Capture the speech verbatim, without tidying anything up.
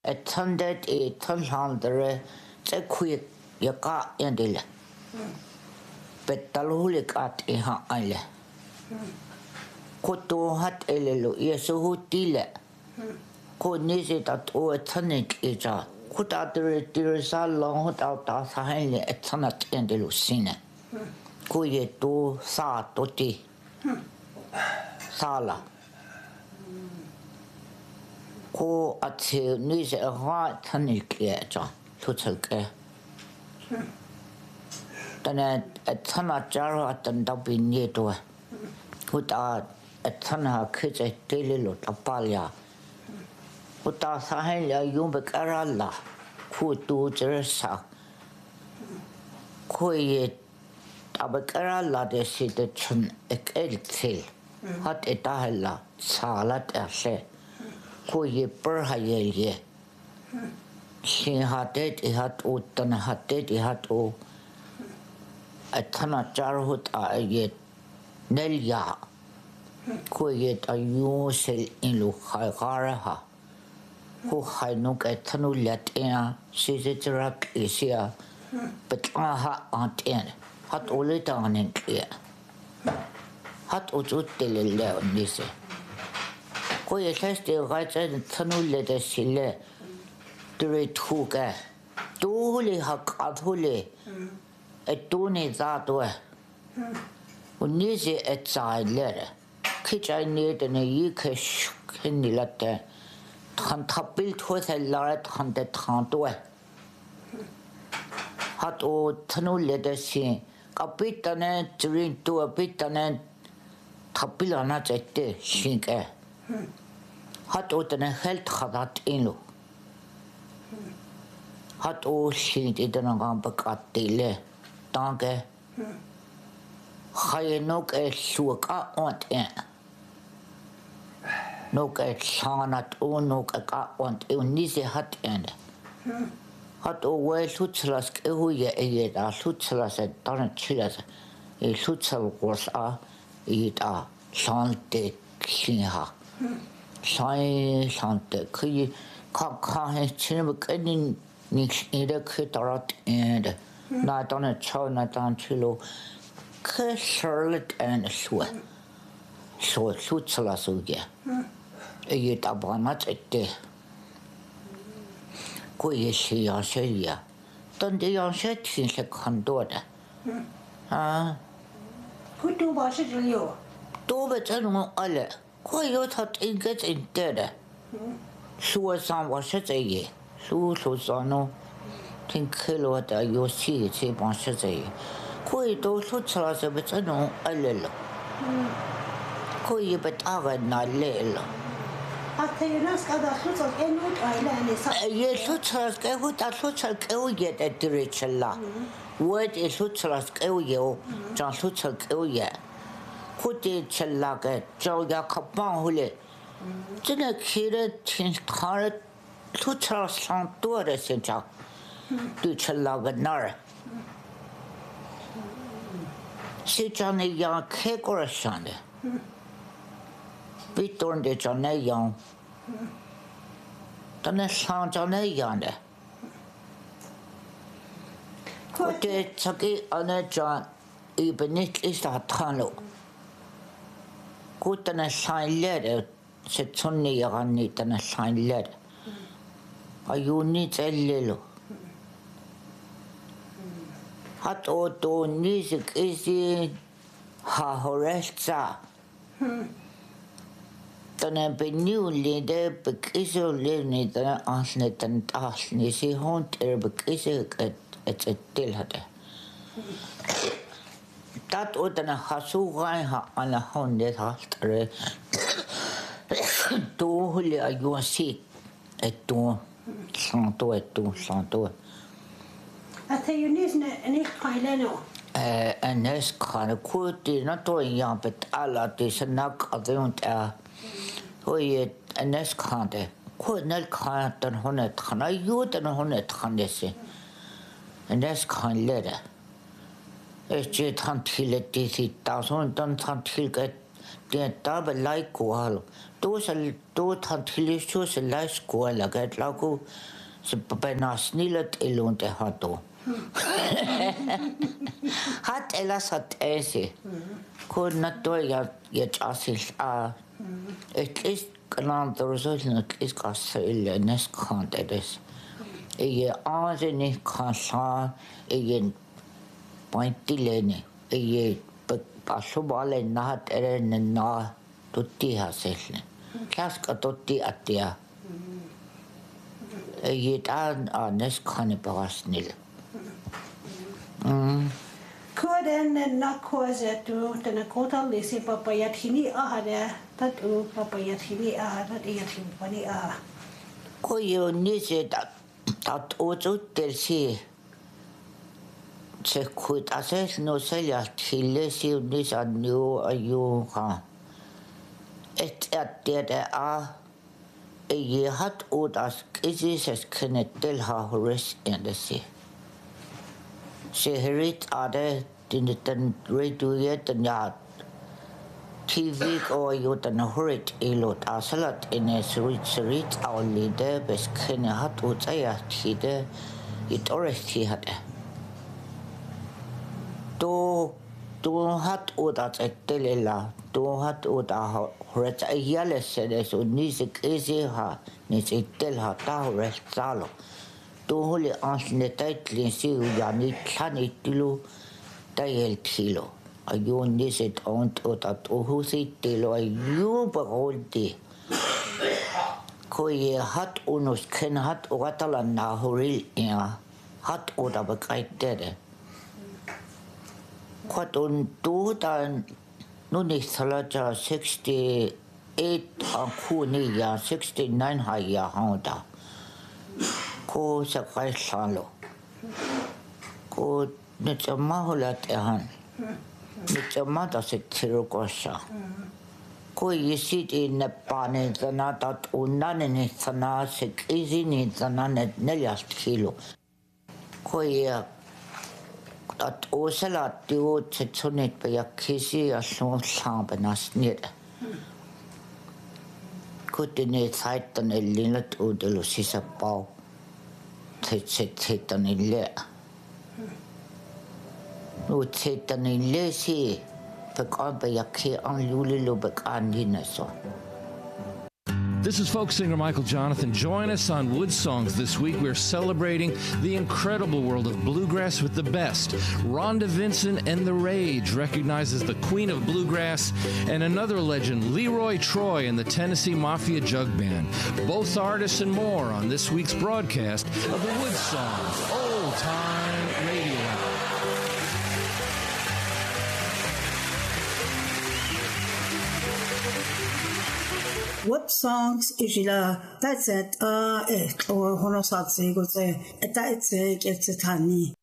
attended a Tanhandre, Zequit, Yaka Endile. But Talulik at Iha Ile. Koto hat elelo, Yesu Tile. Ko Nizit at O Tonic Ija. Kut out the Tirisa long out as highly at Tanat Endelusine. Ko ye to sa toti. Sala. Ko at Niz a hot tonic eja, Tutelke. Then at Tanat Jaro at the Dubi near to her. Put out a Tana kids a daily lot of Palia. Put out Sahelia Yumbek Aralla. Ko do Jeresa. Ko ye Abakaralla de Sit Chun ek eltil. Hat etahella salat ashe. Ko ye perhayel ye. She had it, he had utan had it, he had o. A tana jarhut a yet Nelia. Ko yet a yusel in Luharaha. Who had no get tanu let in, she's it rack is here. But aha aunt in. Hat only down in clear. Hat ututele leon nise. Ko ye teste right and tanu let a sille. Dure tuga. Duli hak adhule. A duni that way. Unise at side letter. Kitch I need and a yikish candy letter. Tantabilt with a larret hundred tantway. Hat o tanu let us see. A bit and a drink to a bit and a tapilana at the shink air. Hat o than a health hadat in. Hat o shink it and a gambak at the le. Danke. Hay nok a suka on it. Nok a sanat o nok a cat on it. Nisi hat end. Hat o well Sutras Ehuya Ed a Sutras at Donald Chilas. A Sutsal was a it a Sante Kinha. Sai Sante Ki Kaka has Chinabuk any Nix in the Kitarat and not on a chow, not on Chilo. Kiss Charlotte and Sweat. So Sutsalas Ugia. It a bonnet at day. Ko ye she ya she ya. Don't they on shed since a condora? Ah. Who do wash it you? Do but I don't alle. Ko you thought it gets in dead. Sure some wash it a ye. Sure so no. Think kill what you see it say wash it a ye. Ko you do so tell us a bit I know a little. Ko you but I not little. Yes, Sutras go that Sutras go yet at the Richella. What is Sutras go you, John Sutras go yet? Put it Chellaga, Joe Yacapan Hule. Didn't kill it since Carrot Sutras Santora Sinja. Do Chellaga Nara. See Johnny Young cake or a Sunday. We turned it on a young. Then it sounds on a yonder. What did Chucky on a John? Even it is a tunnel. Good than a sign letter, said Sonny on it and a sign letter. Are you need a little? Hot auto music is in ha horesta. Dan heb ik nieuw leden, bekiezen leden, dan als net een tas, niet zie hond er bekiezen het het het deel hadden. Dat ook dan een zoeken aan de hond het had er. Toen hoe je je ziet, het toen, santo het toen santo. Het is niet niet klein Eh en is kan goed die natuurlijk ja bet alla deze nak adont er. Hoe je en is kan de. Goed net kan dan honderd gaan. Je dan honderd gaan deze. En is kan leren. Is je dan til deze duizend dan dan til het tiedä lai kuolla. Tuossa tuot hantilissa se läs kuolla, että laku se penas niille ilun tehdä tuo. Hat elas hat esi. Kun na tuo ja jätsäsis a. Et is kanaan tuossa nyt is kanssa ille neskaan edes. Ei aaseni kanssa ei pointtileni ei passu valen nahat erennen na tuttiha sille. Klaska tutti atia. Ei taan neskaan parasnille. Mm. Kuoden nakkoasetu tänä kotallisi papayat hini ahada tatu papayat hini ahada iyat hini ah. Koyo ni se tat tat otuttelsi se kuit ases no seljat hillesi ni sanju ajuha. Et at tiedä a ei hat utas kisises kenettel ha horis endesi. Se herit ade diniten radioet ja T V ko yutan horit ilot asalat ine surit surit aulide beskene hat utaya tide it oresti hade. To to hat utat ettelela to hat uta horit ayales de so nisik esi ha nisik tel ha ta horit salo. Tuoholi ansne taitlin siu ja nyt hanittilu tajeltilo. Ajuun niset on otat uhusittilo ajuupa olti. Koi hat unus ken hat uratalan nahuril ja hat odava kaiktere. Kuat on tuhutaan nunisalaja sixty-eight on kuuni ja sixty-nine haja haunta. Ko sa kaisalo. Ko nyt se mahulat ihan. Nyt se mataset sirukossa. Ko yisit inne panen sana tat unnanen sana se kisinin sana neljäst kilo. Ko ja tat osalat juut se sunit ja kisi ja sun saapenas niitä. Ko ne saittan ellinät uudelu sisäpau. Sitten niille. Nyt sitten niille si. Pekaan jakki on julilu pekaan hinnaso. This is folk singer Michael Jonathan. Join us on Wood Songs this week. We're celebrating the incredible world of bluegrass with the best. Rhonda Vincent and the Rage recognizes the queen of bluegrass, and another legend, Leroy Troy and the Tennessee Mafia Jug Band. Both artists and more on this week's broadcast of the Wood Songs Old Time Radio Hour. What songs is la that's it uh eh or hono satsi go say that it's it's tani